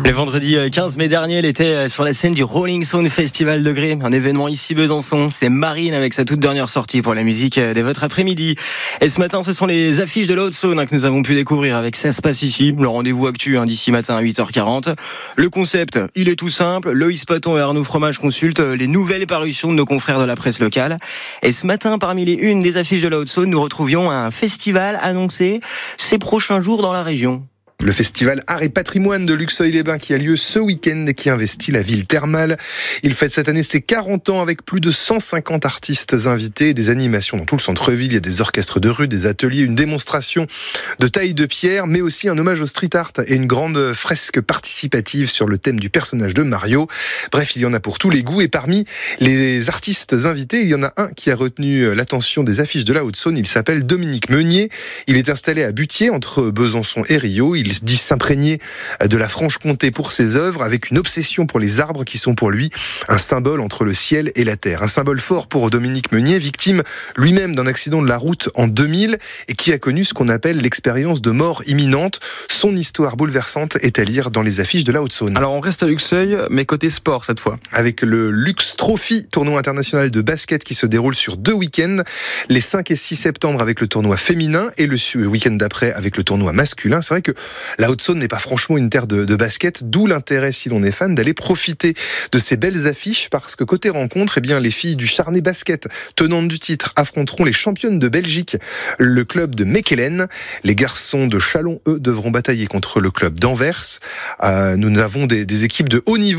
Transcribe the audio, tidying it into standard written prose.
Le vendredi 15 mai dernier, elle était sur la scène du Rolling Stone Festival de Gré, un événement ici Besançon. C'est Marine avec sa toute dernière sortie pour la musique de votre après-midi. Et ce matin, ce sont les affiches de la Haute-Saône que nous avons pu découvrir avec Ça se passe ici, le rendez-vous actu d'ici matin à 8h40. Le concept, il est tout simple. Loïs Paton et Arnaud Fromage consultent les nouvelles parutions de nos confrères de la presse locale. Et ce matin, parmi les unes des affiches de la Haute-Saône, nous retrouvions un festival annoncé ces prochains jours dans la région. Le festival Art et Patrimoine de Luxeuil-les-Bains qui a lieu ce week-end et qui investit la ville thermale. Il fête cette année ses 40 ans avec plus de 150 artistes invités, des animations dans tout le centre-ville. Il y a des orchestres de rue, des ateliers, une démonstration de taille de pierre, mais aussi un hommage au street art et une grande fresque participative sur le thème du personnage de Mario. Bref, il y en a pour tous les goûts et parmi les artistes invités, il y en a un qui a retenu l'attention des affiches de la Haute-Saône. Il s'appelle Dominique Meunier. Il est installé à Butier entre Besançon et Rio. Il dit s'imprégner de la Franche-Comté pour ses œuvres, avec une obsession pour les arbres qui sont pour lui un symbole entre le ciel et la terre. Un symbole fort pour Dominique Meunier, victime lui-même d'un accident de la route en 2000 et qui a connu ce qu'on appelle l'expérience de mort imminente. Son histoire bouleversante est à lire dans les affiches de la Haute-Saône. Alors on reste à Luxeuil, mais côté sport cette fois. Avec le Lux Trophy, tournoi international de basket qui se déroule sur 2 week-ends, les 5 et 6 septembre avec le tournoi féminin et le week-end d'après avec le tournoi masculin. C'est vrai que la Haute-Saône n'est pas franchement une terre de basket, d'où l'intérêt, si l'on est fan, d'aller profiter de ces belles affiches, parce que côté rencontre, eh bien, les filles du Charnay Basket, tenantes du titre, affronteront les championnes de Belgique, le club de Mechelen. Les garçons de Chalon, eux, devront batailler contre le club d'Anvers. Nous avons des équipes de haut niveau